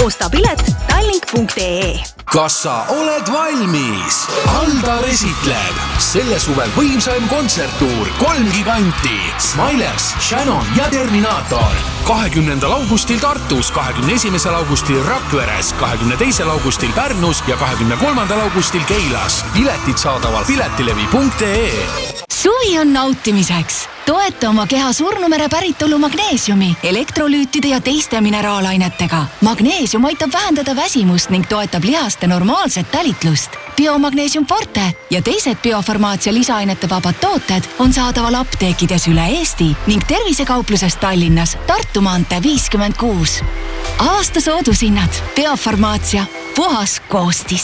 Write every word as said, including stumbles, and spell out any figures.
osta pilet tallink punkt ee. Kas sa oled valmis? Aldar esitleb selle suvel võimsaim kontserttuur kolm giganti Smilers, Shannon ja Terminator. kahekümnendal augustil Tartus, kahekümne esimesel augustil Rakveres, kahekümne teisel augustil Pärnus ja kahekümne kolmandal augustil Keilas. Piletid saadaval piletilevi punkt ee. Suvi on nautimiseks. Toeta oma keha surnumere päritolu magneesiumi, elektrolüütide ja teiste mineraalainetega. Magneesium aitab vähendada väsimust ning toetab lihaste normaalset talitlust. Biomagneesium Forte ja teised biofarmaatsia lisaainete vabad tooted on saadaval apteekides üle Eesti ning tervisekaupluses Tallinnas Tartu maantee viiskümmend kuus. Aasta soodushinnad. Biofarmaatsia. Puhas koostis.